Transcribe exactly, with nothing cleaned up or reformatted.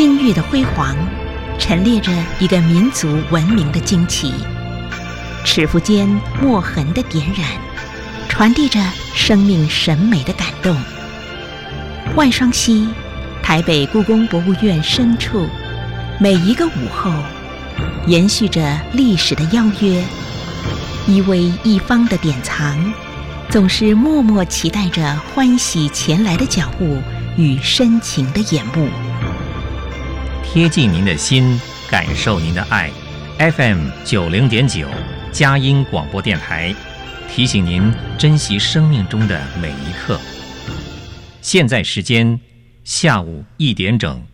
君玉的辉煌，陈列着一个民族文明的惊奇。尺幅间墨痕的点染，传递着生命审美的感动。万双溪，台北故宫博物院深处，每一个午后，延续着历史的邀约，一微一方的典藏，总是默默期待着欢喜前来的脚步与深情的眼目。 贴近您的心，感受您的爱。F M 九零点九，佳音广播电台，提醒您珍惜生命中的每一刻。现在时间下午一点整。